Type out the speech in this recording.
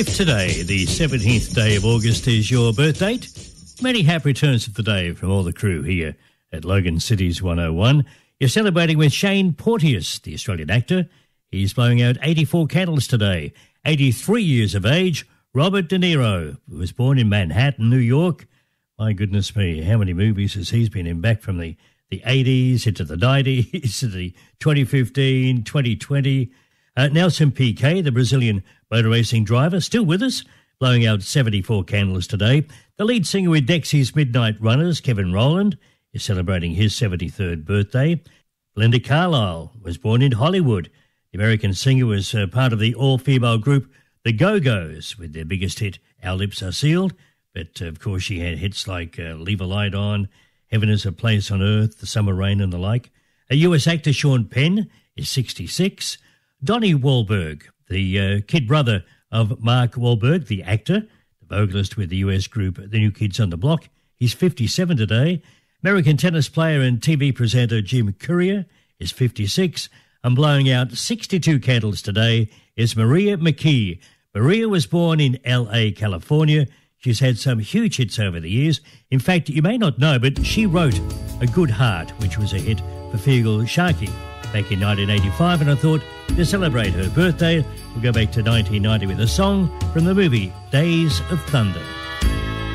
If today, the 17th day of August, is your birth date, many happy returns of the day from all the crew here at Logan Cities 101. You're celebrating with Shane Porteous, the Australian actor. He's blowing out 84 candles today. 83 years of age, Robert De Niro, who was born in Manhattan, New York. My goodness me, how many movies has he been in back from the 80s into the 90s, to the 2015, 2020. Nelson Piquet, the Brazilian motor racing driver, still with us, blowing out 74 candles today. The lead singer with Dexy's Midnight Runners, Kevin Rowland, is celebrating his 73rd birthday. Belinda Carlisle was born in Hollywood. The American singer was part of the all-female group The Go-Go's, with their biggest hit, Our Lips Are Sealed. But, of course, she had hits like Leave a Light On, Heaven is a Place on Earth, The Summer Rain and the like. A US actor, Sean Penn, is 66. Donnie Wahlberg, the kid brother of Mark Wahlberg, the actor, the vocalist with the US group The New Kids on the Block, he's 57 today. American tennis player and TV presenter Jim Courier is 56. And blowing out 62 candles today is Maria McKee. Maria was born in L.A., California. She's had some huge hits over the years. In fact, you may not know, but she wrote A Good Heart, which was a hit for Feargal Sharkey back in 1985, and I thought to celebrate her birthday, we'll go back to 1990 with a song from the movie Days of Thunder.